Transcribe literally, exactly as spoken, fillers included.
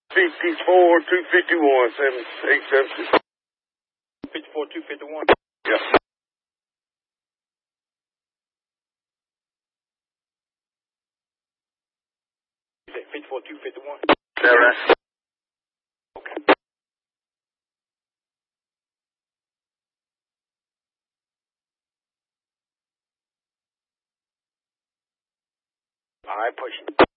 fifty-four, two fifty-one, seven, eight, seven, six. fifty-four, two fifty-one. Yeah. You said fifty-four, two fifty-one? Is that right? Okay. All right, push it.